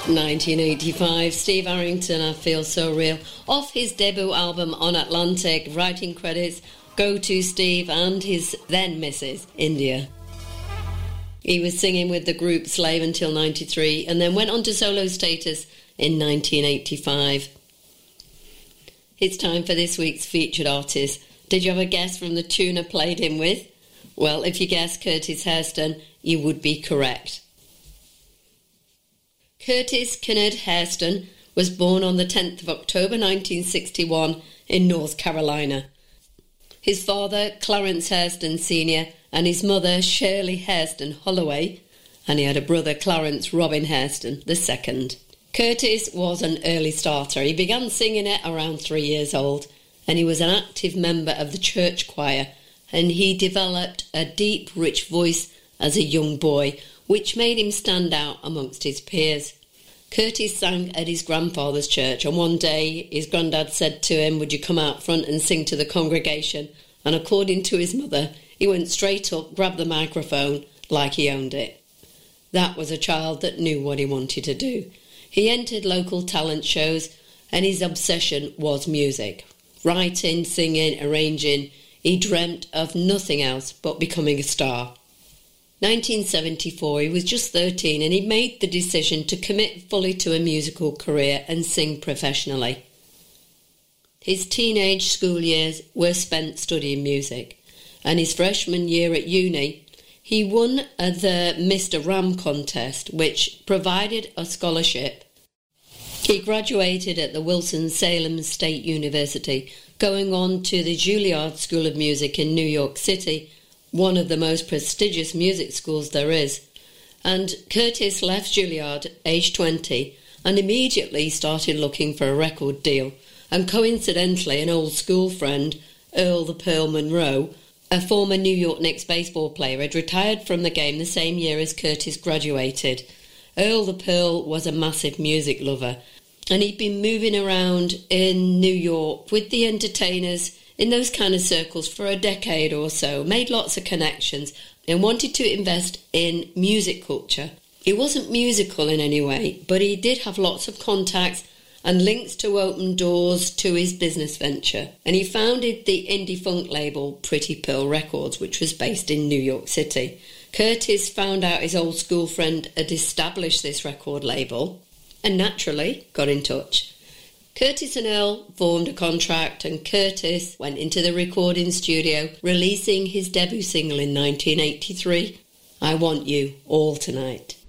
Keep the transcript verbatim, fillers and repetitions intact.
nineteen eighty-five, Steve Arrington, I Feel So Real. Off his debut album On Atlantic, writing credits go to Steve and his then Missus India. He was singing with the group Slave until ninety-three and then went on to solo status in nineteen eighty-five. It's time for this week's featured artist. Did you have a guess from the tune I played him with? Well, if you guessed Curtis Hairston, you would be correct. Curtis Kennard Hairston was born on the tenth of October nineteen sixty-one in North Carolina. His father, Clarence Hairston Senior, and his mother, Shirley Hairston Holloway, and he had a brother, Clarence Robin Hairston the second. Curtis was an early starter. He began singing at around three years old, and he was an active member of the church choir, and he developed a deep, rich voice as a young boy, which made him stand out amongst his peers. Curtis sang at his grandfather's church, and one day his granddad said to him, "Would you come out front and sing to the congregation?" And according to his mother, he went straight up, grabbed the microphone like he owned it. That was a child that knew what he wanted to do. He entered local talent shows, and his obsession was music. Writing, singing, arranging, he dreamt of nothing else but becoming a star. nineteen seventy-four, he was just thirteen, and he made the decision to commit fully to a musical career and sing professionally. His teenage school years were spent studying music, and his freshman year at uni, he won the Mister Ram contest, which provided a scholarship. He graduated at the Wilson-Salem State University, going on to the Juilliard School of Music in New York City, one of the most prestigious music schools there is. And Curtis left Juilliard aged twenty and immediately started looking for a record deal. And coincidentally, an old school friend, Earl the Pearl Monroe, a former New York Knicks baseball player, had retired from the game the same year as Curtis graduated. Earl the Pearl was a massive music lover, and he'd been moving around in New York with the entertainers in those kind of circles for a decade or so, made lots of connections, and wanted to invest in music culture. He wasn't musical in any way, but he did have lots of contacts and links to open doors to his business venture, and he founded the indie funk label Pretty Pearl Records, which was based in New York City. Curtis found out his old school friend had established this record label and naturally got in touch. Curtis and Earl formed a contract, and Curtis went into the recording studio, releasing his debut single in nineteen eighty-three, I Want You All Tonight.